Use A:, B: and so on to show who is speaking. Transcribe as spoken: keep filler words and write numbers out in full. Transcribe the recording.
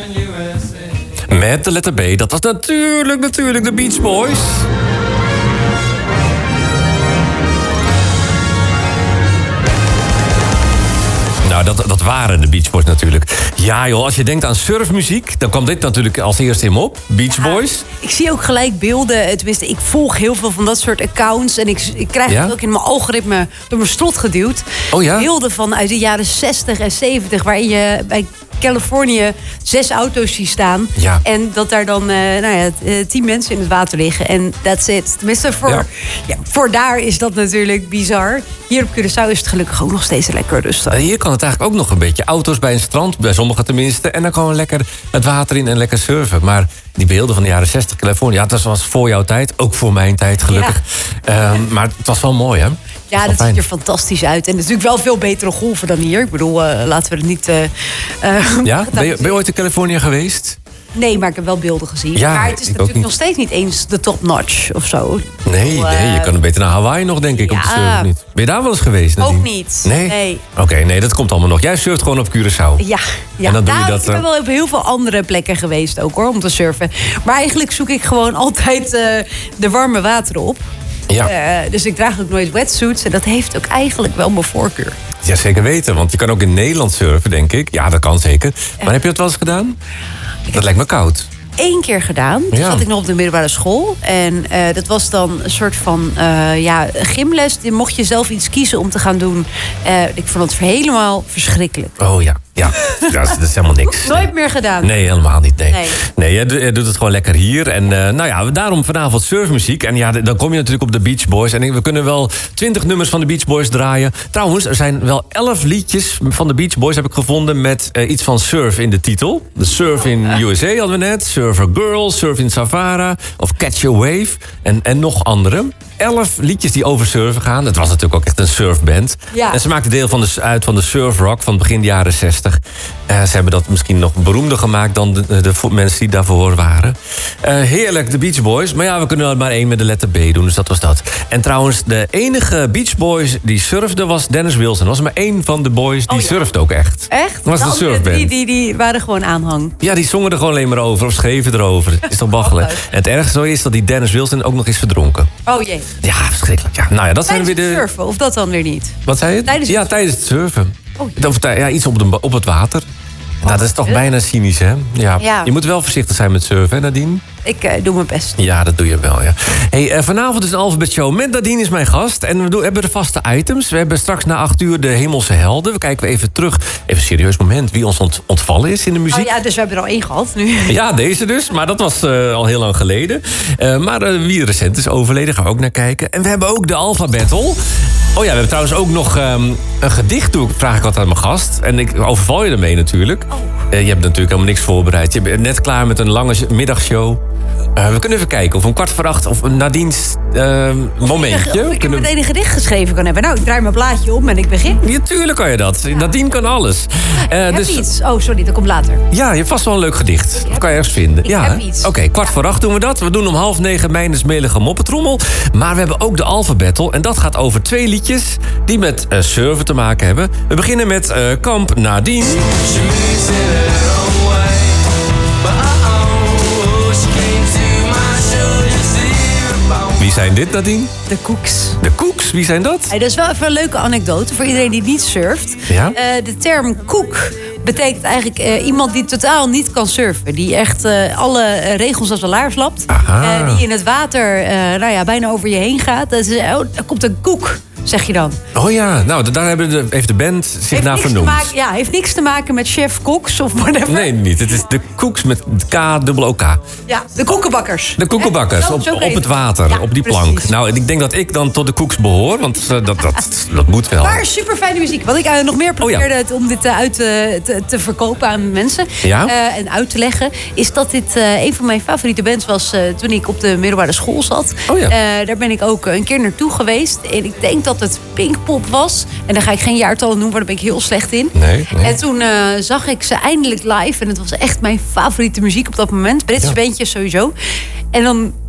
A: Met de letter B, dat was natuurlijk, natuurlijk de Beach Boys. Nou, dat, dat waren de Beach Boys natuurlijk. Ja joh, als je denkt aan surfmuziek, dan kwam dit natuurlijk als eerste in me op. Beach Boys.
B: Ja, ik zie ook gelijk beelden. Tenminste, ik volg heel veel van dat soort accounts. En ik, ik krijg
A: Ja?
B: het ook in mijn algoritme door mijn strot geduwd.
A: Oh ja?
B: Beelden van uit de jaren zestig en zeventig... waarin je bij Californië zes auto's ziet staan.
A: Ja.
B: En dat daar dan uh, nou ja, uh, tien mensen in het water liggen. En that's it. Tenminste, voor,
A: Ja.
B: ja, voor daar is dat natuurlijk bizar. Hier op Curaçao is het gelukkig ook nog steeds lekker rustig.
A: Uh, Hier kan het eigenlijk ook nog een beetje. Auto's bij een strand, bij sommigen tenminste. En dan gewoon lekker het water in en lekker surfen. Maar die beelden van de jaren zestig Californië... ja, dat was voor jouw tijd, ook voor mijn tijd gelukkig. Ja. Uh, maar het was wel mooi, hè?
B: Ja, dat ziet er fantastisch uit. En natuurlijk wel veel betere golven dan hier. Ik bedoel, uh, laten we het niet... Uh, uh,
A: Ja? Ben je, ben je ooit in Californië geweest?
B: Nee, maar ik heb wel beelden gezien.
A: Ja,
B: maar het is natuurlijk
A: niet.
B: nog steeds niet eens de top notch of zo.
A: Nee,
B: bedoel,
A: nee, je kan er beter naar Hawaii nog, denk ik,
B: ja.
A: om te surfen. Niet. Ben je daar wel eens geweest, Nadine?
B: Ook niet.
A: Nee?
B: Nee.
A: Oké, okay, nee, dat komt allemaal nog. Jij surft gewoon op Curaçao.
B: Ja, ja.
A: En dan doe je
B: nou,
A: dat,
B: ik ben wel op heel veel andere plekken geweest ook, hoor, om te surfen. Maar eigenlijk zoek ik gewoon altijd uh, de warme water op.
A: Ja.
B: Uh, dus ik draag ook nooit wetsuits. En dat heeft ook eigenlijk wel mijn voorkeur.
A: Ja, zeker weten. Want je kan ook in Nederland surfen, denk ik. Ja, dat kan zeker. Maar heb je dat wel eens gedaan? Dat lijkt me koud.
B: Één keer gedaan. Toen
A: Ja.
B: zat ik nog op de middelbare school. En uh, dat was dan een soort van uh, ja, gymles. Die mocht je zelf iets kiezen om te gaan doen. Uh, ik vond het helemaal verschrikkelijk.
A: Oh ja, ja. ja dat is helemaal niks.
B: Nooit meer gedaan.
A: Nee, helemaal niet. Nee,
B: Nee.
A: nee je, doet- je doet het gewoon lekker hier. En uh, nou ja, daarom vanavond surfmuziek. En ja, dan kom je natuurlijk op de Beach Boys. En we kunnen wel twintig nummers van de Beach Boys draaien. Trouwens, er zijn wel elf liedjes van de Beach Boys, heb ik gevonden, met uh, iets van surf in de titel. De Surf in U S A hadden we net. Surfer Girl, Surf in Savara of Catch a Wave. En, en nog andere. Elf liedjes die over surfen gaan. Het was natuurlijk ook echt een surfband.
B: Ja.
A: En ze maakten deel van de, uit van de surfrock van begin jaren zestig. Uh, ze hebben dat misschien nog beroemder gemaakt dan de, de mensen die daarvoor waren. Uh, heerlijk, de Beach Boys. Maar ja, we kunnen er maar één met de letter B doen, dus dat was dat. En trouwens, de enige Beach Boys die surfde was Dennis Wilson. Was er maar één van de boys die
B: Oh ja.
A: surfde ook echt.
B: Echt?
A: Was de
B: andere
A: surfband.
B: Die, die, die waren gewoon aanhang.
A: Ja, die zongen er gewoon alleen maar over of schreven erover. Het is toch baggelen. En het ergste is dat die Dennis Wilson ook nog is verdronken.
B: Oh jee.
A: Ja, verschrikkelijk. Ja, nou ja, dat zijn
B: Tijdens
A: weer
B: het
A: de...
B: surfen, of dat dan weer niet?
A: Wat zei je?
B: Tijdens
A: ja,
B: het-
A: tijdens het surfen.
B: Oh, ja.
A: Of tij- ja, iets op, de, op het water. Nou, dat is toch
B: ja.
A: bijna cynisch, hè? Ja.
B: Ja.
A: Je moet wel voorzichtig zijn met surfen, hè, Nadine?
B: Ik uh, doe mijn best.
A: Ja, dat doe je wel, ja. Hey, uh, vanavond is een alfabetshow met Nadine is mijn gast. En we doen, hebben de vaste items. We hebben straks na acht uur de Hemelse Helden. We kijken even terug, even een serieus moment, wie ons ont- ontvallen is in de muziek.
B: Oh ja, dus we hebben er al één gehad nu.
A: Ja, deze dus. Maar dat was uh, al heel lang geleden. Uh, maar uh, wie recent is overleden, gaan we ook naar kijken. En we hebben ook de Alpha Battle. Oh ja, we hebben trouwens ook nog um, een gedicht, doe ik, vraag ik altijd aan mijn gast. En ik overval je ermee natuurlijk.
B: Oh.
A: Uh, je hebt natuurlijk helemaal niks voorbereid. Je bent net klaar met een lange middagshow. Uh, we kunnen even kijken of om kwart voor acht of een Nadine's uh, momentje.
B: Of ik
A: kunnen...
B: meteen een gedicht geschreven kan hebben. Nou, ik draai mijn blaadje om en ik begin.
A: Ja, tuurlijk kan je dat. Ja. Nadine kan alles. Uh,
B: Ik
A: dus...
B: heb iets. Oh, sorry, dat komt later.
A: Ja, je hebt vast wel een leuk gedicht.
B: heb-
A: Dat kan je ergens vinden.
B: ik
A: ja,
B: heb
A: hè?
B: iets.
A: Oké, okay, kwart voor acht doen we dat. We doen om half negen Mijners Melige Moppetrommel. Maar we hebben ook de Alpha Battle. En dat gaat over twee liedjes die met uh, surfen te maken hebben. We beginnen met uh, Kamp Nadine. Wie zijn dit, Nadine?
B: De koeks.
A: De Koeks, wie zijn dat?
B: Hey, dat is wel even een leuke anekdote voor iedereen die niet surft.
A: Ja?
B: Uh, de term koek betekent eigenlijk uh, iemand die totaal niet kan surfen. Die echt uh, alle uh, regels als een laars lapt.
A: Aha.
B: Uh, die in het water uh, nou ja, bijna over je heen gaat. Dat is, oh, er komt een koek, zeg je dan.
A: Oh ja, nou, daar hebben de, heeft de band zich
B: Heeft
A: naar
B: niks te
A: vernoemd.
B: maken, ja, heeft niks te maken met chef Koks of whatever.
A: Nee, niet. Het is de Koeks met K-dubbel-O-K.
B: Ja, de koekenbakkers.
A: De koekenbakkers,
B: Hè? Zo-
A: op,
B: zo
A: op
B: heet
A: het water,
B: Ja,
A: op die
B: precies.
A: plank. Nou, ik denk dat ik dan tot de Koeks behoor, want uh, dat, dat, dat moet wel.
B: Maar super fijne muziek. Wat ik uh, nog meer probeerde
A: Oh ja.
B: het- om dit uh, uit te, te, te verkopen aan mensen
A: Ja?
B: uh, en uit te leggen, is dat dit uh, een van mijn favoriete bands was uh, toen ik op de middelbare school zat.
A: Oh ja.
B: Uh, daar ben ik ook een keer naartoe geweest. En ik denk dat het Pinkpop was. En daar ga ik geen jaartallen noemen, want daar ben ik heel slecht in.
A: Nee, nee.
B: En toen uh, zag ik ze eindelijk live. En het was echt mijn favoriete muziek op dat moment. Brits
A: Ja.
B: bandje sowieso. En dan